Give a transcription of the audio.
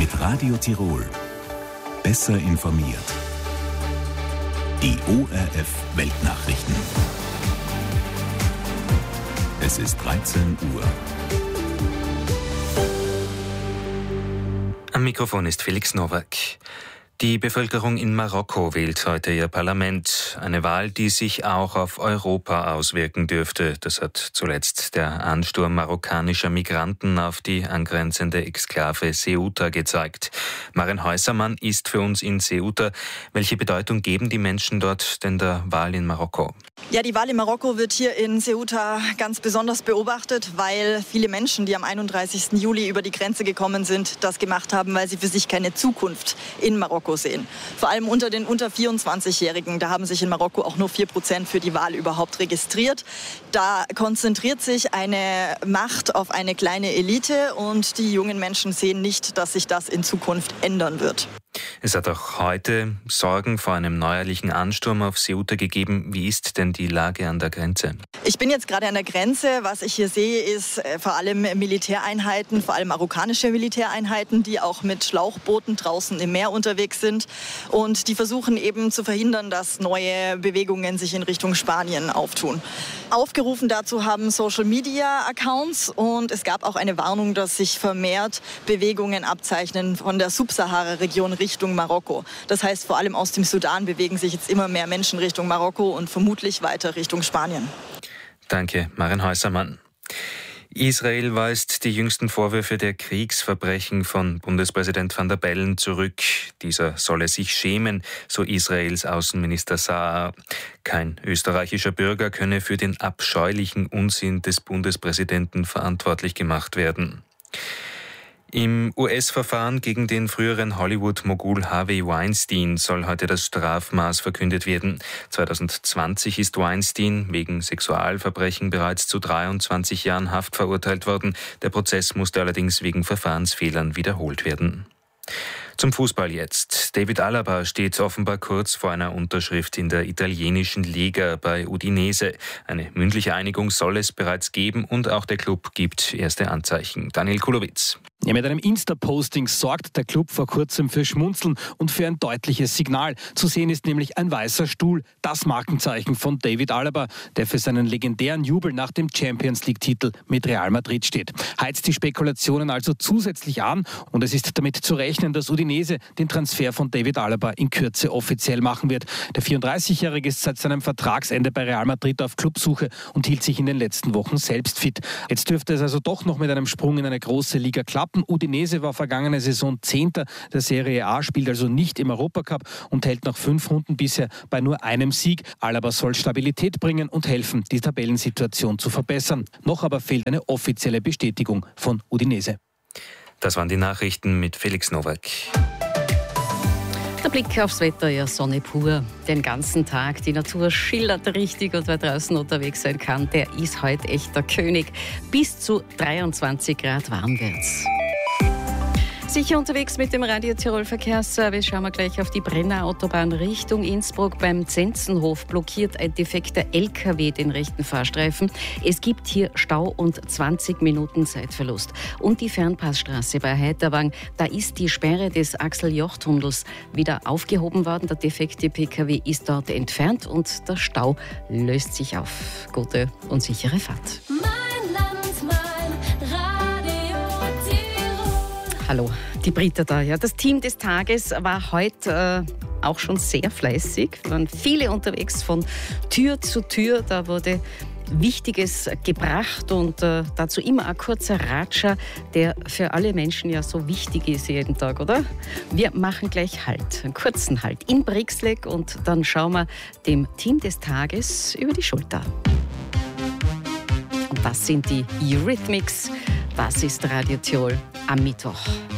Mit Radio Tirol. Besser informiert. Die ORF Weltnachrichten. Es ist 13 Uhr. Am Mikrofon ist Felix Nowak. Die Bevölkerung in Marokko wählt heute ihr Parlament. Eine Wahl, die sich auch auf Europa auswirken dürfte. Das hat zuletzt der Ansturm marokkanischer Migranten auf die angrenzende Exklave Ceuta gezeigt. Maren Häusermann ist für uns in Ceuta. Welche Bedeutung geben die Menschen dort denn der Wahl in Marokko? Ja, die Wahl in Marokko wird hier in Ceuta ganz besonders beobachtet, weil viele Menschen, die am 31. Juli über die Grenze gekommen sind, das gemacht haben, weil sie für sich keine Zukunft in Marokko sehen. Vor allem unter den unter 24-Jährigen, da haben sich in Marokko auch nur 4% für die Wahl überhaupt registriert. Da konzentriert sich eine Macht auf eine kleine Elite und die jungen Menschen sehen nicht, dass sich das in Zukunft ändern wird. Es hat auch heute Sorgen vor einem neuerlichen Ansturm auf Ceuta gegeben. Wie ist denn die Lage an der Grenze? Ich bin jetzt gerade an der Grenze. Was ich hier sehe, ist vor allem Militäreinheiten, vor allem marokkanische Militäreinheiten, die auch mit Schlauchbooten draußen im Meer unterwegs sind. Und die versuchen eben zu verhindern, dass neue Bewegungen sich in Richtung Spanien auftun. Aufgerufen dazu haben Social-Media-Accounts und es gab auch eine Warnung, dass sich vermehrt Bewegungen abzeichnen von der Subsahara-Region Richtung Marokko. Das heißt, vor allem aus dem Sudan bewegen sich jetzt immer mehr Menschen Richtung Marokko und vermutlich weiter Richtung Spanien. Danke, Maren Häusermann. Israel weist die jüngsten Vorwürfe der Kriegsverbrechen von Bundespräsident Van der Bellen zurück. Dieser solle sich schämen, so Israels Außenminister Saar. Kein österreichischer Bürger könne für den abscheulichen Unsinn des Bundespräsidenten verantwortlich gemacht werden. Im US-Verfahren gegen den früheren Hollywood-Mogul Harvey Weinstein soll heute das Strafmaß verkündet werden. 2020 ist Weinstein wegen Sexualverbrechen bereits zu 23 Jahren Haft verurteilt worden. Der Prozess musste allerdings wegen Verfahrensfehlern wiederholt werden. Zum Fußball jetzt. David Alaba steht offenbar kurz vor einer Unterschrift in der italienischen Liga bei Udinese. Eine mündliche Einigung soll es bereits geben und auch der Club gibt erste Anzeichen. Daniel Kulowitz. Ja, mit einem Insta-Posting sorgt der Club vor kurzem für Schmunzeln und für ein deutliches Signal. Zu sehen ist nämlich ein weißer Stuhl, das Markenzeichen von David Alaba, der für seinen legendären Jubel nach dem Champions-League-Titel mit Real Madrid steht. Heizt die Spekulationen also zusätzlich an und es ist damit zu rechnen, dass Udinese den Transfer von David Alaba in Kürze offiziell machen wird. Der 34-Jährige ist seit seinem Vertragsende bei Real Madrid auf Clubsuche und hielt sich in den letzten Wochen selbst fit. Jetzt dürfte es also doch noch mit einem Sprung in eine große Liga klappen. Udinese war vergangene Saison 10. der Serie A, spielt also nicht im Europacup und hält nach 5 Runden bisher bei nur einem Sieg. Alaba soll Stabilität bringen und helfen, die Tabellensituation zu verbessern. Noch aber fehlt eine offizielle Bestätigung von Udinese. Das waren die Nachrichten mit Felix Nowak. Der Blick aufs Wetter, ja, Sonne pur. Den ganzen Tag. Die Natur schillert richtig und wer draußen unterwegs sein kann, der ist heute echt der König. Bis zu 23 Grad warm wird's. Sicher unterwegs mit dem Radio Tirol Verkehrsservice. Schauen wir gleich auf die Brenner Autobahn Richtung Innsbruck. Beim Zenzenhof blockiert ein defekter LKW den rechten Fahrstreifen. Es gibt hier Stau und 20 Minuten Zeitverlust. Und die Fernpassstraße bei Heiterwang, da ist die Sperre des Axel-Joch-Tunnels wieder aufgehoben worden. Der defekte PKW ist dort entfernt und der Stau löst sich auf. Gute und sichere Fahrt. Hallo, die Britta da. Ja, das Team des Tages war heute auch schon sehr fleißig. Es waren viele unterwegs von Tür zu Tür. Da wurde Wichtiges gebracht und dazu immer ein kurzer Ratscher, der für alle Menschen ja so wichtig ist jeden Tag, oder? Wir machen gleich Halt, einen kurzen Halt in Brixlegg und dann schauen wir dem Team des Tages über die Schulter. Und das sind die Eurythmics. Das ist Radio Tirol am Mittwoch.